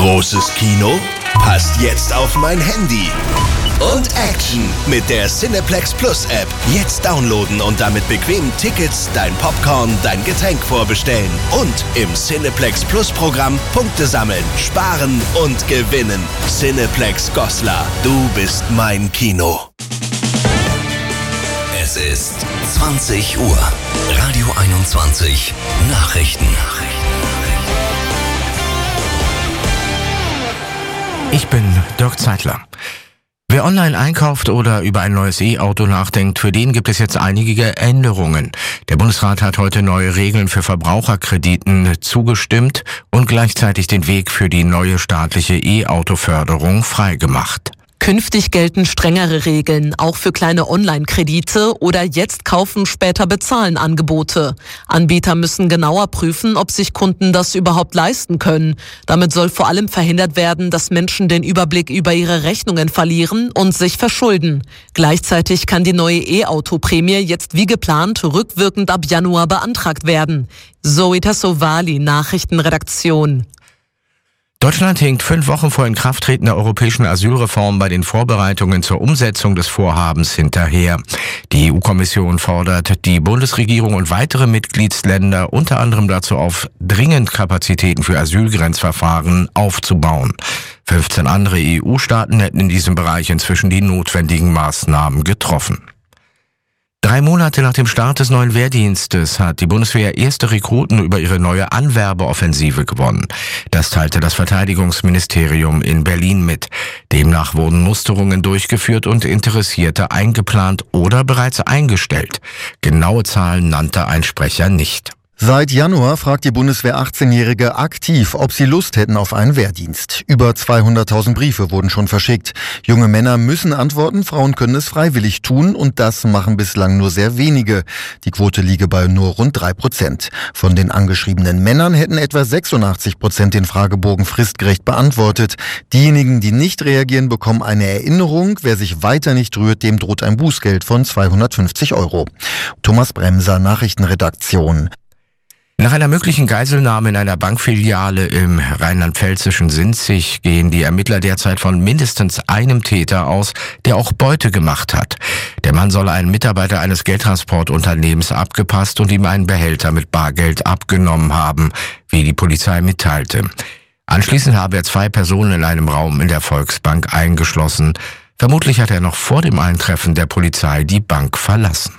Großes Kino passt jetzt auf mein Handy. Und Action mit der Cineplex Plus App. Jetzt downloaden und damit bequem Tickets, dein Popcorn, dein Getränk vorbestellen. Und im Cineplex Plus Programm Punkte sammeln, sparen und gewinnen. Cineplex Goslar, du bist mein Kino. Es ist 20 Uhr. Radio 21 Nachrichten. Ich bin Dirk Zeitler. Wer online einkauft oder über ein neues E-Auto nachdenkt, für den gibt es jetzt einige Änderungen. Der Bundesrat hat heute neue Regeln für Verbraucherkrediten zugestimmt und gleichzeitig den Weg für die neue staatliche E-Auto-Förderung freigemacht. Künftig gelten strengere Regeln, auch für kleine Online-Kredite oder jetzt kaufen, später bezahlen Angebote. Anbieter müssen genauer prüfen, ob sich Kunden das überhaupt leisten können. Damit soll vor allem verhindert werden, dass Menschen den Überblick über ihre Rechnungen verlieren und sich verschulden. Gleichzeitig kann die neue E-Auto-Prämie jetzt wie geplant rückwirkend ab Januar beantragt werden. Zoe Tassovali, Nachrichtenredaktion. Deutschland hinkt 5 Wochen vor Inkrafttreten der europäischen Asylreform bei den Vorbereitungen zur Umsetzung des Vorhabens hinterher. Die EU-Kommission fordert die Bundesregierung und weitere Mitgliedsländer unter anderem dazu auf, dringend Kapazitäten für Asylgrenzverfahren aufzubauen. 15 andere EU-Staaten hätten in diesem Bereich inzwischen die notwendigen Maßnahmen getroffen. 3 Monate nach dem Start des neuen Wehrdienstes hat die Bundeswehr erste Rekruten über ihre neue Anwerbeoffensive gewonnen. Das teilte das Verteidigungsministerium in Berlin mit. Demnach wurden Musterungen durchgeführt und Interessierte eingeplant oder bereits eingestellt. Genaue Zahlen nannte ein Sprecher nicht. Seit Januar fragt die Bundeswehr 18-Jährige aktiv, ob sie Lust hätten auf einen Wehrdienst. Über 200.000 Briefe wurden schon verschickt. Junge Männer müssen antworten, Frauen können es freiwillig tun und das machen bislang nur sehr wenige. Die Quote liege bei nur rund 3%. Von den angeschriebenen Männern hätten etwa 86% den Fragebogen fristgerecht beantwortet. Diejenigen, die nicht reagieren, bekommen eine Erinnerung. Wer sich weiter nicht rührt, dem droht ein Bußgeld von 250 €. Thomas Bremser, Nachrichtenredaktion. Nach einer möglichen Geiselnahme in einer Bankfiliale im rheinland-pfälzischen Sinzig gehen die Ermittler derzeit von mindestens einem Täter aus, der auch Beute gemacht hat. Der Mann soll einen Mitarbeiter eines Geldtransportunternehmens abgepasst und ihm einen Behälter mit Bargeld abgenommen haben, wie die Polizei mitteilte. Anschließend habe er 2 Personen in einem Raum in der Volksbank eingeschlossen. Vermutlich hat er noch vor dem Eintreffen der Polizei die Bank verlassen.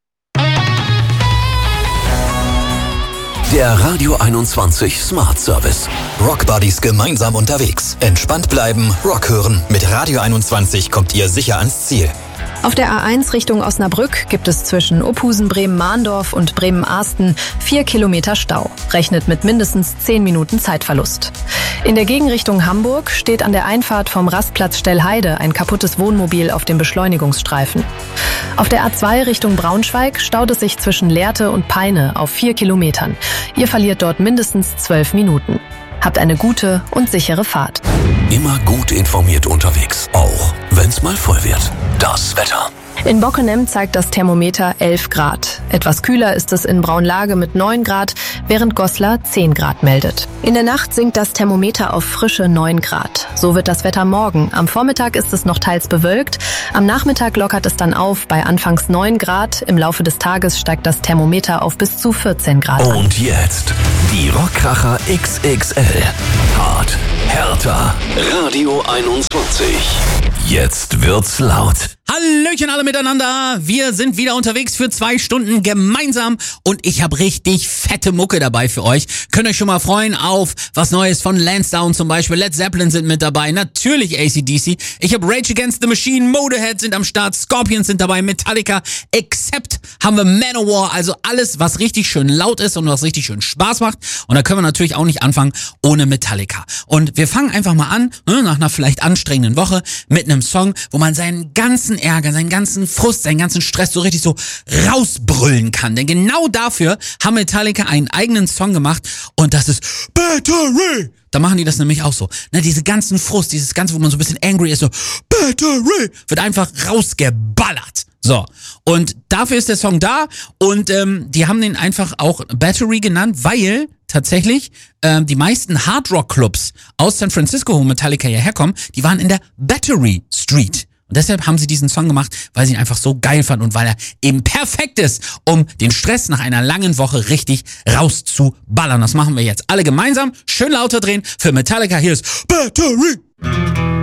Der Radio 21 Smart Service. Rock Buddies gemeinsam unterwegs. Entspannt bleiben, Rock hören. Mit Radio 21 kommt ihr sicher ans Ziel. Auf der A1 Richtung Osnabrück gibt es zwischen Ophusen, Bremen-Mahndorf und Bremen-Ahsten 4 Kilometer Stau. Rechnet mit mindestens 10 Minuten Zeitverlust. In der Gegenrichtung Hamburg steht an der Einfahrt vom Rastplatz Stellheide ein kaputtes Wohnmobil auf dem Beschleunigungsstreifen. Auf der A2 Richtung Braunschweig staut es sich zwischen Lehrte und Peine auf 4 Kilometern. Ihr verliert dort mindestens 12 Minuten. Habt eine gute und sichere Fahrt. Immer gut informiert unterwegs, auch wenn's mal voll wird. Das Wetter. In Bockenem zeigt das Thermometer 11 Grad. Etwas kühler ist es in Braunlage mit 9 Grad, während Goslar 10 Grad meldet. In der Nacht sinkt das Thermometer auf frische 9 Grad. So wird das Wetter morgen. Am Vormittag ist es noch teils bewölkt. Am Nachmittag lockert es dann auf bei anfangs 9 Grad. Im Laufe des Tages steigt das Thermometer auf bis zu 14 Grad an. Und jetzt die Rockkracher XXL. Hart, härter, Radio 21. Jetzt wird's laut. Hallöchen alle miteinander, wir sind wieder unterwegs für 2 Stunden gemeinsam und ich habe richtig fette Mucke dabei für euch. Könnt euch schon mal freuen auf was Neues von Lansdowne zum Beispiel, Led Zeppelin sind mit dabei, natürlich AC/DC. Ich habe Rage Against the Machine, Motorhead sind am Start, Scorpions sind dabei, Metallica, Accept haben wir Manowar, also alles was richtig schön laut ist und was richtig schön Spaß macht. Und da können wir natürlich auch nicht anfangen ohne Metallica. Und wir fangen einfach mal an, nach einer vielleicht anstrengenden Woche, mit einem Song, wo man seinen ganzen Ärger, seinen ganzen Frust, seinen ganzen Stress so richtig so rausbrüllen kann. Denn genau dafür haben Metallica einen eigenen Song gemacht und das ist Battery. Da machen die das nämlich auch so. Ne, diese ganzen Frust, dieses ganze, wo man so ein bisschen angry ist, so Battery, wird einfach rausgeballert. So, und dafür ist der Song da und die haben den einfach auch Battery genannt, weil tatsächlich, die meisten Hard-Rock-Clubs aus San Francisco, wo Metallica ja herkommen, die waren in der Battery Street. Und deshalb haben sie diesen Song gemacht, weil sie ihn einfach so geil fanden und weil er eben perfekt ist, um den Stress nach einer langen Woche richtig rauszuballern. Das machen wir jetzt alle gemeinsam. Schön lauter drehen. Für Metallica, hier ist Battery.